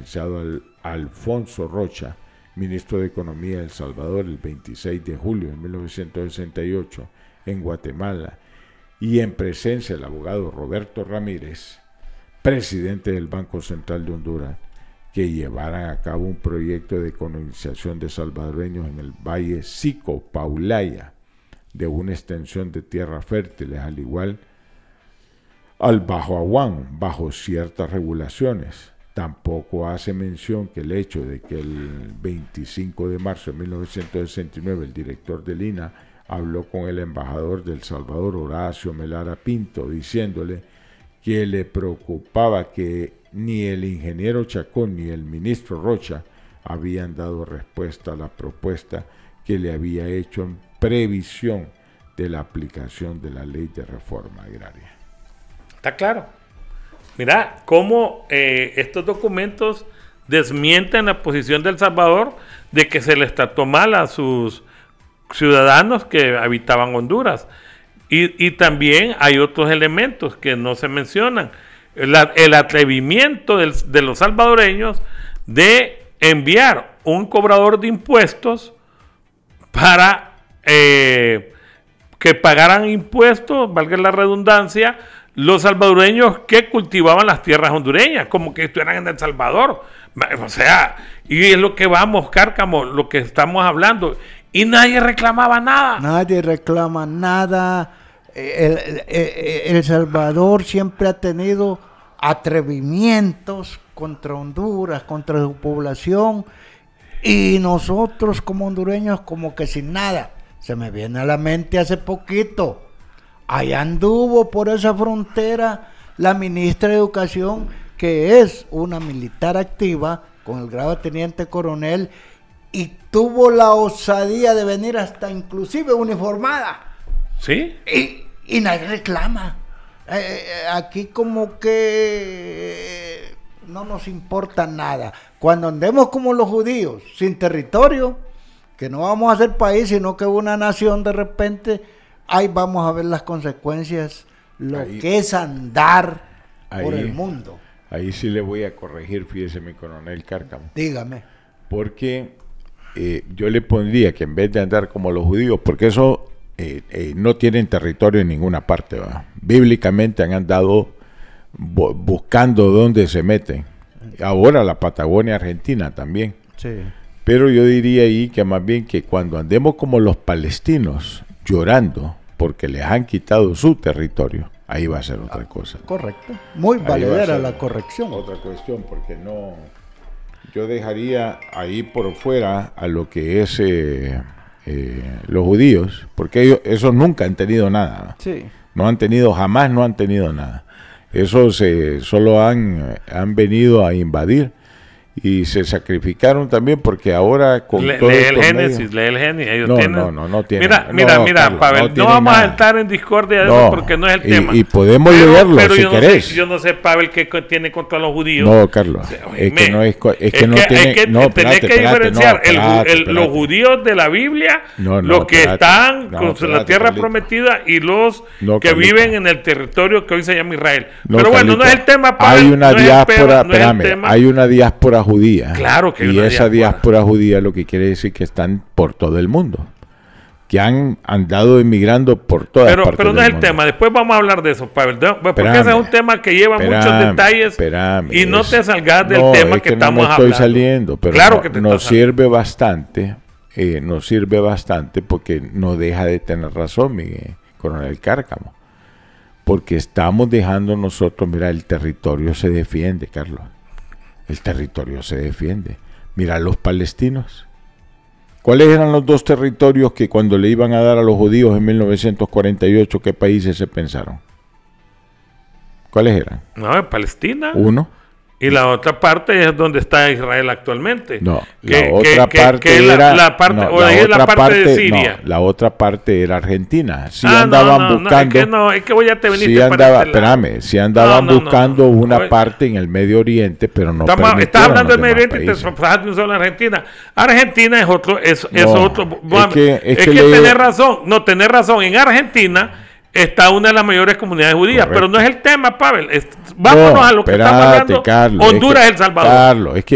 licenciado Alfonso Rocha, ministro de Economía de El Salvador, el 26 de julio de 1968 en Guatemala, y en presencia del abogado Roberto Ramírez, presidente del Banco Central de Honduras, que llevaran a cabo un proyecto de colonización de salvadoreños en el Valle Sico-Paulaya, de una extensión de tierras fértiles, al igual al Bajo Aguán, bajo ciertas regulaciones. Tampoco hace mención que el hecho de que el 25 de marzo de 1969 el director del INAH habló con el embajador de El Salvador, Horacio Melara Pinto, diciéndole que le preocupaba que ni el ingeniero Chacón ni el ministro Rocha habían dado respuesta a la propuesta que le había hecho en previsión de la aplicación de la ley de reforma agraria. Está claro. Mira cómo estos documentos desmienten la posición de El Salvador de que se les trató mal a sus ciudadanos que habitaban Honduras. Y también hay otros elementos que no se mencionan. El atrevimiento de los salvadoreños de enviar un cobrador de impuestos para que pagaran impuestos, valga la redundancia, los salvadoreños que cultivaban las tierras hondureñas, como que estuvieran en El Salvador. O sea, y es lo que vamos, Cárcamo, lo que estamos hablando. Y nadie reclamaba nada. Nadie reclama nada. El Salvador siempre ha tenido atrevimientos contra Honduras, contra su población, y nosotros como hondureños como que sin nada. Se me viene a la mente hace poquito, allá anduvo por esa frontera la ministra de Educación, que es una militar activa con el grado de teniente coronel, y tuvo la osadía de venir hasta inclusive uniformada. ¿Sí? Y nadie reclama. Aquí como que no nos importa nada. Cuando andemos como los judíos, sin territorio, que no vamos a ser país, sino que una nación de repente, ahí vamos a ver las consecuencias, lo ahí, que es andar ahí, por el mundo. Ahí sí le voy a corregir, fíjese mi coronel Cárcamo. Dígame. Porque yo le pondría que en vez de andar como los judíos, porque eso no tienen territorio en ninguna parte, ¿va? Bíblicamente han andado buscando dónde se meten. Ahora la Patagonia Argentina también. Sí. Pero yo diría ahí que más bien que cuando andemos como los palestinos llorando porque les han quitado su territorio, ahí va a ser otra cosa. Correcto. Muy valedera la corrección. Otra cuestión, porque no, yo dejaría ahí por fuera a lo que es los judíos, porque ellos esos nunca han tenido nada. Sí. Jamás no han tenido nada. Esos solo han venido a invadir y se sacrificaron también, porque ahora con todo lee el Génesis, ellos tienen. No tienen. Mira, Carlos, Pavel, no vamos a entrar en discordia de eso porque no es el tema. Y podemos leerlo pero si querés. Yo no sé, Pavel, qué tiene contra los judíos. No, Carlos, es que tenés que diferenciar los judíos de la Biblia, los que están con la tierra prometida, y los que viven en el territorio que hoy se llama Israel. Pero bueno, no es el tema, Pavel. Hay una diáspora, hay una diáspora judía. Claro que y esa diáspora judía lo que quiere decir que están por todo el mundo, que han andado emigrando por todas partes del mundo. Pero no es el tema, después vamos a hablar de eso, Pavel, porque ese es un tema que lleva muchos detalles y no te salgas del tema que estamos hablando. No estoy saliendo, pero claro que nos sirve bastante, porque no deja de tener razón mi coronel Cárcamo, porque estamos dejando nosotros, mira, el territorio se defiende, Carlos. El territorio se defiende. Mira los palestinos. ¿Cuáles eran los dos territorios que cuando le iban a dar a los judíos en 1948, qué países se pensaron? ¿Cuáles eran? No, Palestina. Uno. Y la otra parte es donde está Israel actualmente. No, la otra parte era la parte de Siria. No, la otra parte era Argentina. Sí andaban buscando. Es que voy a te venir. Sí andaban buscando una parte en el Medio Oriente, pero no. Estás hablando del Medio Oriente y te enfocaste en solo Argentina. Argentina es otro, es otro. Es que tenés razón. No, tenés razón. En Argentina está una de las mayores comunidades judías. Correcto. Pero no es el tema, Pavel. Vámonos a lo que estamos hablando. Carlos, Honduras, El Salvador. Carlos, es que